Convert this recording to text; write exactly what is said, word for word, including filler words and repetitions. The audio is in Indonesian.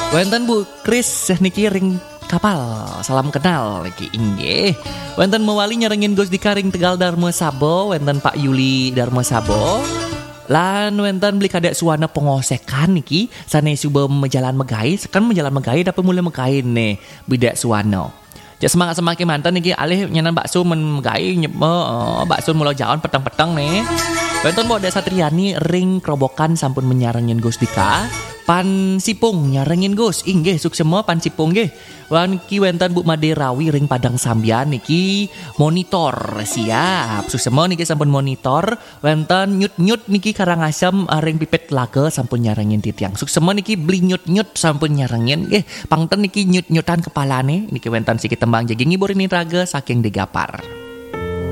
Wonten Bu Kris niki ring kapal, salam kenal niki inggih. Wonten mewali nyerengin Gus Dika ring Tegal Darmo Sabo, wonten Pak Yuli Darmo Sabo. Lan wonten beli kadek suwana pengosekan niki sanes suba mejalan megai, sekan mejalan megai dapat mulai megai nih bidak suwana. Jadi semangat semakin mantan niki alih nyanan bakso men megai nyep uh, bakso mulo jaon petang-petang nih. Wonten Mbok Dek Satriani ring kerobokan sampun menyarengin Gus Dika. Pan Sipung nyarengin Gus, inggih suksema Pan Sipung nggih. Wan ki wonten Bu Maderawi ring Padang Sambian niki monitor siap. Suksema niki sampun monitor. Wonten nyut-nyut niki Karangasem ring Pipit Laga sampun nyarengin titiang. Suksema niki beli nyut-nyut sampun nyarengin nggih. Pangten niki nyut-nyutan kepalane niki wonten siki tembang jagi ngibur ini raga saking digapar.